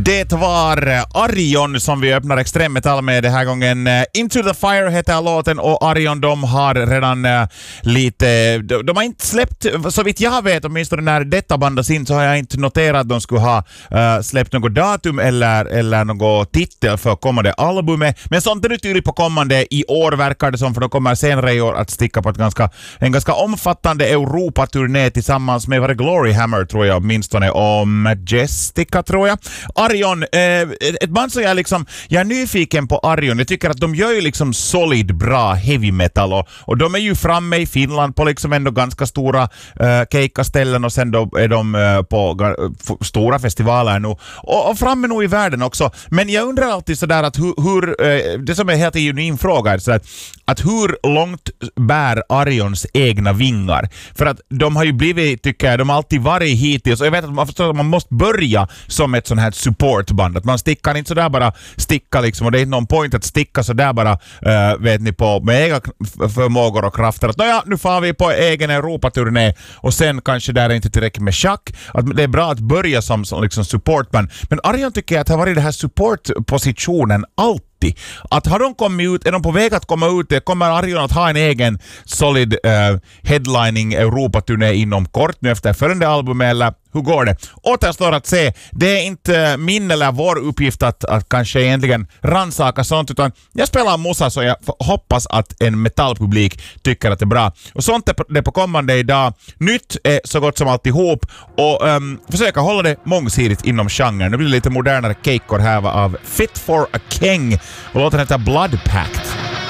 Det var Arion som vi öppnar extremmetall med den här gången. Into the Fire heter låten och Arion, de har redan de har inte släppt, så vitt jag vet, åtminstone när detta bandas in så har jag inte noterat att de skulle ha släppt något datum eller något titel för kommande albumet. Men sånt är det tydligt på kommande i år, verkar det som, för de kommer senare i år att sticka på en ganska omfattande Europaturné tillsammans med Gloryhammer, tror jag, åtminstone, och Majestica, tror jag. Arion, ett band som jag är nyfiken på Arion. Jag tycker att de gör ju liksom solid, bra heavy metal och de är ju framme i Finland på liksom ändå ganska stora keikaställen, och sen då är de på stora festivaler nu och framme nog i världen också. Men jag undrar alltid sådär att hur det som är helt genuin fråga är så att hur långt bär Arions egna vingar? För att de har ju blivit, tycker jag, de har alltid varit hittills, och jag vet att man förstår att man måste börja som ett sån här supportband, att man stickar inte sådär bara sticka liksom, och det är inte någon point att sticka sådär bara vet ni, på med egna förmågor och krafter, att nu får vi på egen Europaturné och sen kanske där är inte tillräckligt med schack, att det är bra att börja som liksom supportband. Men Arion tycker jag att har varit den här supportpositionen alltid. Att har de kommit ut, är de på väg att komma ut, kommer Arion att ha en egen solid headlining Europaturné inom kort nu efter följande album, eller hur går det? Återstår att se. Det är inte min eller vår uppgift att kanske egentligen rannsaka sånt, utan jag spelar musa, så jag hoppas att en metallpublik tycker att det är bra. Och sånt är det på kommande idag. Nytt är så gott som alltihop, och försöka hålla det mångsidigt inom genren. Nu blir det lite modernare keikkor här av Fit for a King, och låten heter Blood Pact.